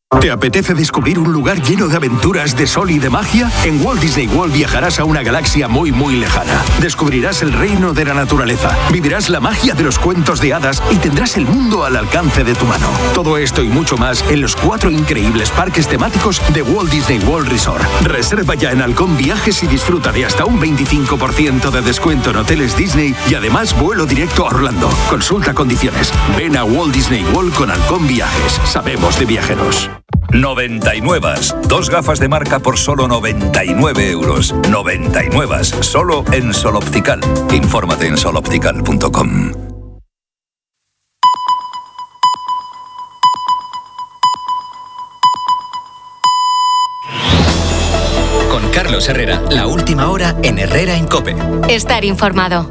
¿Te apetece descubrir un lugar lleno de aventuras, de sol y de magia? En Walt Disney World viajarás a una galaxia muy, muy lejana. Descubrirás el reino de la naturaleza, vivirás la magia de los cuentos de hadas y tendrás el mundo al alcance de tu mano. Todo esto y mucho más en los 4 increíbles parques temáticos de Walt Disney World Resort. Reserva ya en Halcón Viajes y disfruta de hasta un 25% de descuento en hoteles Disney y además vuelo directo a Orlando. Consulta condiciones. Ven a Walt Disney World con Halcón Viajes. Sabemos de viajeros. 99. 2 gafas de marca por solo 99 euros. 99. Solo en Sol Optical. Infórmate en soloptical.com. Con Carlos Herrera, la última hora en Herrera en COPE. Estar informado.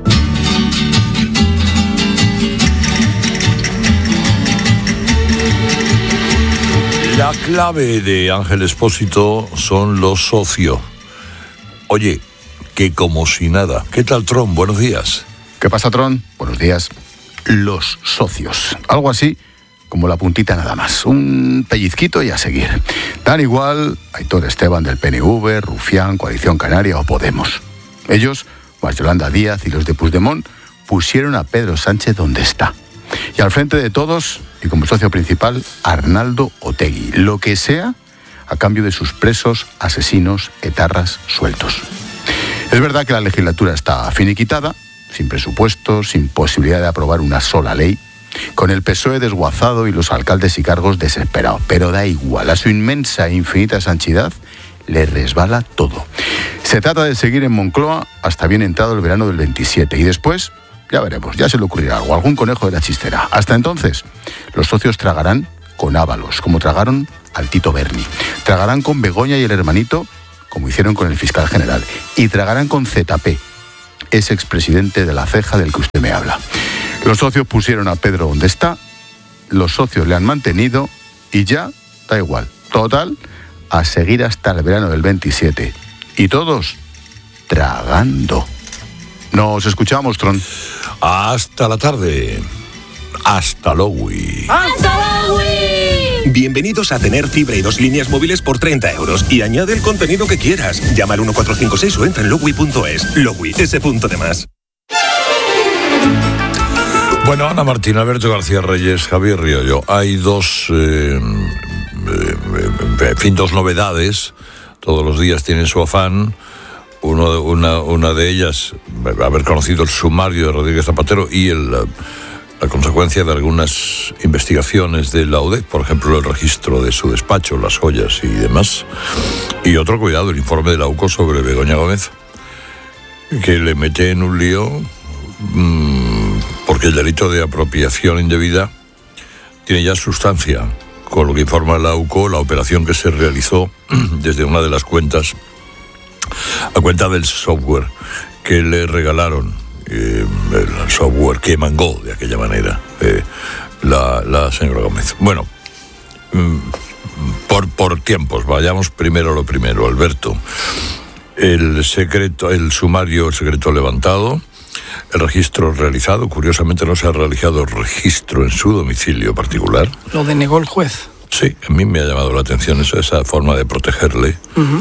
La clave de Ángel Expósito son los socios. Oye, que como si nada. ¿Qué tal, Tron? Buenos días. ¿Qué pasa, Tron? Buenos días. Los socios. Algo así como la puntita nada más. Un pellizquito y a seguir. Dan igual Aitor Esteban del PNV, Rufián, Coalición Canaria o Podemos. Ellos, más Yolanda Díaz y los de Puigdemont, pusieron a Pedro Sánchez donde está. Y al frente de todos, y como socio principal, Arnaldo Otegi. Lo que sea, a cambio de sus presos, asesinos, etarras sueltos. Es verdad que la legislatura está finiquitada, sin presupuesto, sin posibilidad de aprobar una sola ley, con el PSOE desguazado y los alcaldes y cargos desesperados. Pero da igual, a su inmensa e infinita santidad le resbala todo. Se trata de seguir en Moncloa hasta bien entrado el verano del 27 y después... ya veremos, ya se le ocurrirá algo, algún conejo de la chistera. Hasta entonces, los socios tragarán con Ábalos, como tragaron al Tito Berni. Tragarán con Begoña y el hermanito, como hicieron con el fiscal general. Y tragarán con ZP, ese expresidente de la ceja del que usted me habla. Los socios pusieron a Pedro donde está, los socios le han mantenido y ya, da igual. Total, a seguir hasta el verano del 27. Y todos tragando. Nos escuchamos, Tron. Hasta la tarde. Hasta luego. ¡Hasta luego! Bienvenidos a tener fibra y 2 líneas móviles por 30 euros. Y añade el contenido que quieras. Llama al 1456 o entra en logui.es. Logui, ese punto de más. Bueno, Ana Martín, Alberto García Reyes, Javier Riollo. Hay dos novedades. Todos los días tienen su afán. Una de ellas, haber conocido el sumario de Rodríguez Zapatero y la consecuencia de algunas investigaciones de la UDEC, por ejemplo, el registro de su despacho, las joyas y demás. Y otro, cuidado, el informe de la UCO sobre Begoña Gómez, que le mete en un lío porque el delito de apropiación indebida tiene ya sustancia. Con lo que informa la UCO, la operación que se realizó desde una de las cuentas a cuenta del software que le regalaron, el software que mangó de aquella manera la señora Gómez. Bueno, por tiempos, vayamos primero a lo primero. Alberto, el sumario, el secreto levantado, el registro realizado. Curiosamente no se ha realizado registro en su domicilio particular. Lo denegó el juez. Sí, a mí me ha llamado la atención esa forma de protegerle. Uh-huh.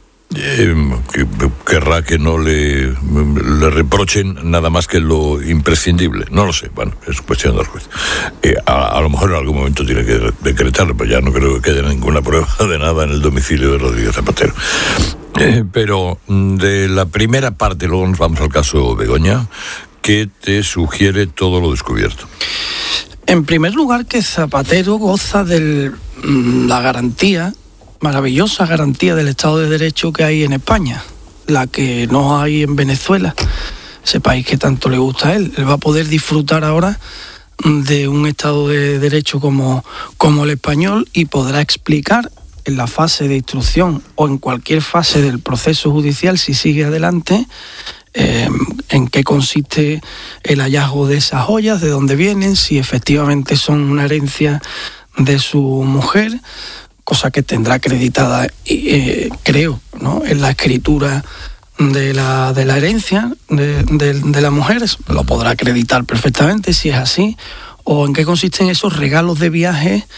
Querrá que no le reprochen nada más que lo imprescindible. No lo sé, bueno, es cuestión del juez. A lo mejor en algún momento tiene que decretarlo, pero ya no creo que haya ninguna prueba de nada en el domicilio de Rodríguez Zapatero. Pero de la primera parte, luego nos vamos al caso Begoña. ¿Qué te sugiere todo lo descubierto? En primer lugar, que Zapatero goza de la garantía, maravillosa garantía del Estado de Derecho que hay en España, la que no hay en Venezuela, ese país que tanto le gusta a él. Él va a poder disfrutar ahora de un Estado de Derecho como el español y podrá explicar en la fase de instrucción o en cualquier fase del proceso judicial, si sigue adelante, en qué consiste el hallazgo de esas joyas, de dónde vienen, si efectivamente son una herencia de su mujer, cosa que tendrá acreditada, creo, ¿no?, en la escritura de la herencia de la mujer. Lo podrá acreditar perfectamente si es así. O en qué consisten esos regalos de viaje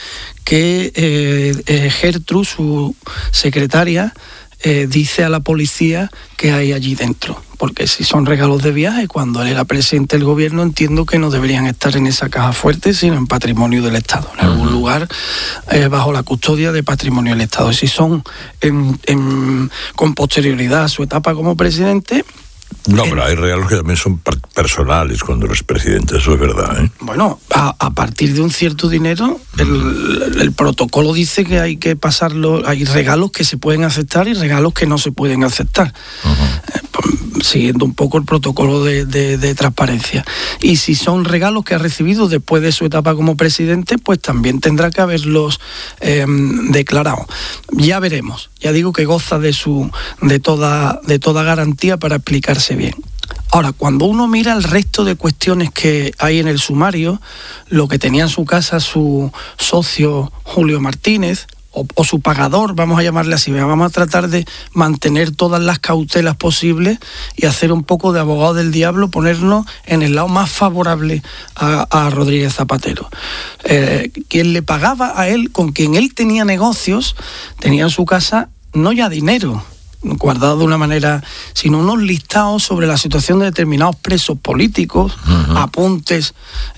que Gertrude, su secretaria, dice a la policía que hay allí dentro. Porque si son regalos de viaje, cuando él era presidente del gobierno, entiendo que no deberían estar en esa caja fuerte, sino en patrimonio del Estado, en algún lugar bajo la custodia de patrimonio del Estado. Si son con posterioridad a su etapa como presidente... No, pero hay regalos que también son personales cuando eres presidente, eso es verdad, ¿eh? Bueno, a partir de un cierto dinero, el protocolo dice que hay que pasarlo, hay regalos que se pueden aceptar y regalos que no se pueden aceptar, siguiendo un poco el protocolo de transparencia. Y si son regalos que ha recibido después de su etapa como presidente, pues también tendrá que haberlos declarado. Ya veremos. Ya digo que goza de toda garantía para explicarse bien. Ahora, cuando uno mira el resto de cuestiones que hay en el sumario, lo que tenía en su casa su socio Julio Martínez, o su pagador, vamos a llamarle así, vamos a tratar de mantener todas las cautelas posibles y hacer un poco de abogado del diablo, ponernos en el lado más favorable a Rodríguez Zapatero. Quien le pagaba a él, con quien él tenía negocios, tenía en su casa no ya dinero guardado de una manera, sino unos listados sobre la situación de determinados presos políticos, apuntes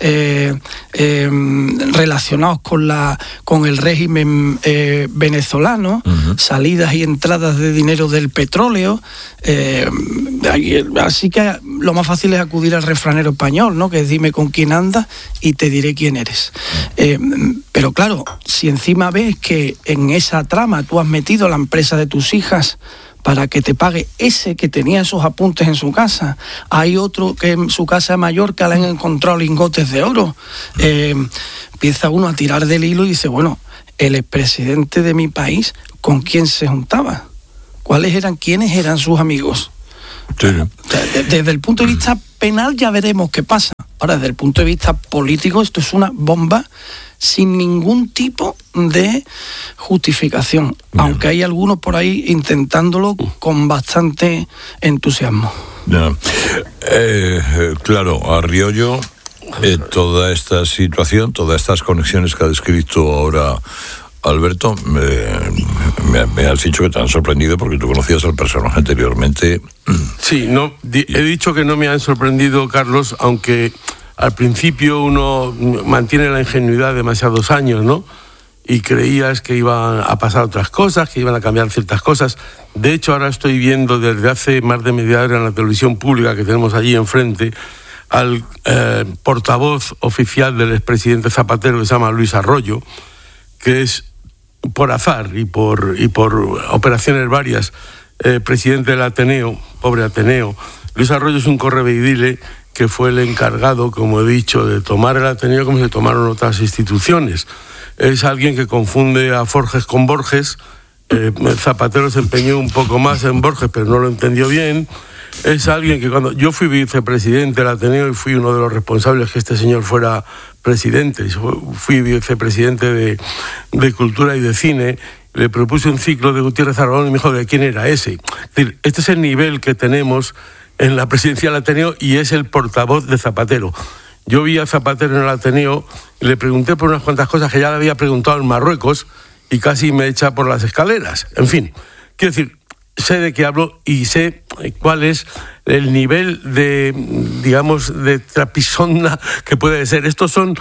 relacionados con el régimen venezolano, salidas y entradas de dinero del petróleo. Así que lo más fácil es acudir al refranero español, ¿no? Que es dime con quién andas y te diré quién eres. Pero claro, si encima ves que en esa trama tú has metido a la empresa de tus hijas para que te pague ese que tenía esos apuntes en su casa, hay otro que en su casa de Mallorca le han encontrado lingotes de oro, empieza uno a tirar del hilo y dice, bueno, el expresidente de mi país, ¿con quién se juntaba? ¿Quiénes eran sus amigos? Sí. Desde el punto de vista penal ya veremos qué pasa. Ahora, desde el punto de vista político, esto es una bomba sin ningún tipo de justificación, aunque hay algunos por ahí intentándolo con bastante entusiasmo. Claro, a Riollo, toda esta situación, todas estas conexiones que ha descrito ahora Alberto, me has dicho que te han sorprendido porque tú conocías al personaje anteriormente. Sí, he dicho que no me han sorprendido, Carlos, aunque al principio uno mantiene la ingenuidad demasiados años, ¿no? Y creías que iban a pasar otras cosas, que iban a cambiar ciertas cosas. De hecho, ahora estoy viendo desde hace más de media hora en la televisión pública que tenemos allí enfrente al portavoz oficial del expresidente Zapatero, que se llama Luis Arroyo, que es por azar y por operaciones varias presidente del Ateneo, pobre Ateneo. Luis Arroyo es un correveidile que fue el encargado, como he dicho, de tomar el Ateneo como se tomaron otras instituciones. Es alguien que confunde a Forges con Borges. Zapatero se empeñó un poco más en Borges, pero no lo entendió bien. Es alguien que cuando yo fui vicepresidente del Ateneo y fui uno de los responsables que este señor fuera presidente, fui vicepresidente de Cultura y de Cine, le propuse un ciclo de Gutiérrez Aragón y me dijo de quién era ese. Es decir, este es el nivel que tenemos en la presidencia del Ateneo y es el portavoz de Zapatero. Yo vi a Zapatero en el Ateneo y le pregunté por unas cuantas cosas que ya le había preguntado en Marruecos y casi me echa por las escaleras. En fin, quiero decir, sé de qué hablo y sé cuál es el nivel de, digamos, de trapisonda que puede ser. Estos son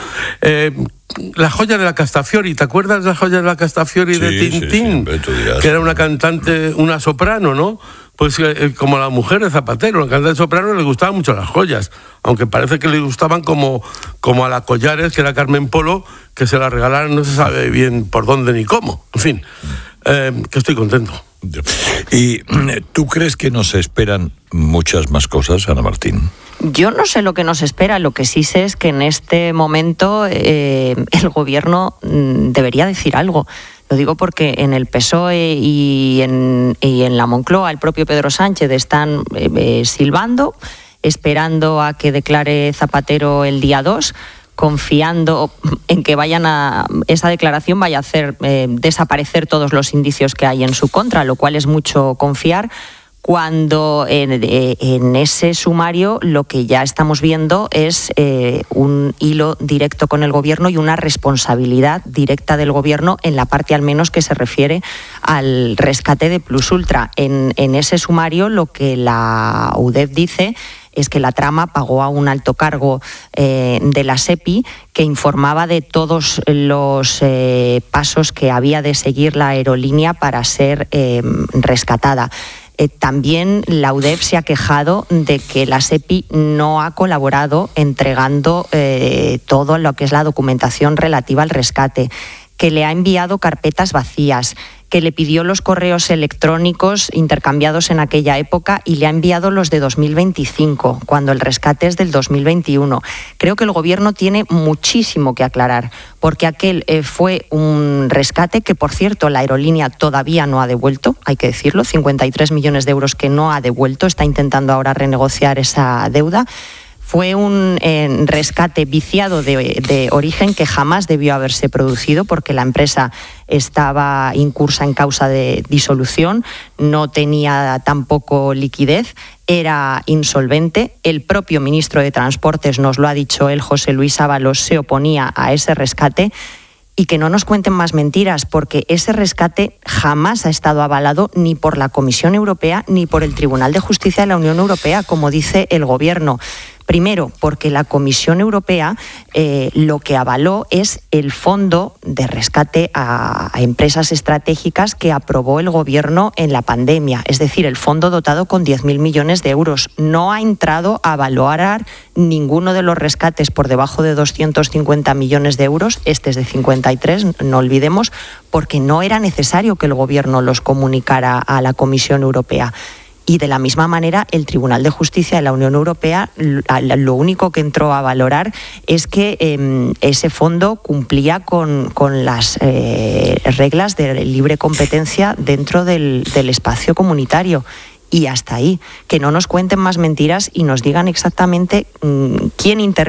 las joyas de la Castafiori. ¿Te acuerdas de las joyas de la Castafiori de Tintín? Sí, que era una cantante, una soprano, ¿no? Pues como la mujer de Zapatero, la cantante soprano, le gustaban mucho las joyas, aunque parece que le gustaban como a la Collares, que era Carmen Polo, que se la regalaron, no se sabe bien por dónde ni cómo. En fin, que estoy contento. ¿Y tú crees que nos esperan muchas más cosas, Ana Martín? Yo no sé lo que nos espera, lo que sí sé es que en este momento el gobierno debería decir algo. Lo digo porque en el PSOE y en la Moncloa el propio Pedro Sánchez están silbando, esperando a que declare Zapatero el día 2, confiando en que esa declaración vaya a hacer desaparecer todos los indicios que hay en su contra, lo cual es mucho confiar, cuando en ese sumario lo que ya estamos viendo es un hilo directo con el Gobierno y una responsabilidad directa del Gobierno en la parte al menos que se refiere al rescate de Plus Ultra. En ese sumario lo que la UDEF dice es que la trama pagó a un alto cargo de la SEPI que informaba de todos los pasos que había de seguir la aerolínea para ser rescatada. También la UDEF se ha quejado de que la SEPI no ha colaborado entregando todo lo que es la documentación relativa al rescate, que le ha enviado carpetas vacías, que le pidió los correos electrónicos intercambiados en aquella época y le ha enviado los de 2025, cuando el rescate es del 2021. Creo que el Gobierno tiene muchísimo que aclarar, porque aquel fue un rescate que, por cierto, la aerolínea todavía no ha devuelto, hay que decirlo, 53 millones de euros que no ha devuelto, está intentando ahora renegociar esa deuda. Fue un rescate viciado de origen que jamás debió haberse producido porque la empresa estaba incursa en causa de disolución, no tenía tampoco liquidez, era insolvente. El propio ministro de Transportes, nos lo ha dicho él, José Luis Ábalos, se oponía a ese rescate. Y que no nos cuenten más mentiras, porque ese rescate jamás ha estado avalado ni por la Comisión Europea ni por el Tribunal de Justicia de la Unión Europea, como dice el Gobierno. Primero, porque la Comisión Europea lo que avaló es el fondo de rescate a empresas estratégicas que aprobó el Gobierno en la pandemia, es decir, el fondo dotado con 10.000 millones de euros. No ha entrado a valorar ninguno de los rescates por debajo de 250 millones de euros, este es de 53, no olvidemos, porque no era necesario que el Gobierno los comunicara a la Comisión Europea. Y de la misma manera, el Tribunal de Justicia de la Unión Europea lo único que entró a valorar es que ese fondo cumplía con las reglas de libre competencia dentro del espacio comunitario. Y hasta ahí, que no nos cuenten más mentiras y nos digan exactamente quién interviene